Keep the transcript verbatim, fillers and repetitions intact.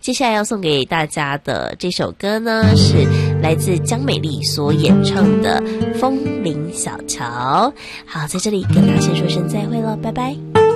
接下来要送给大家的这首歌呢，是来自江美丽所演唱的《枫林小桥》。好，在这里跟大家先说声再会了，拜拜。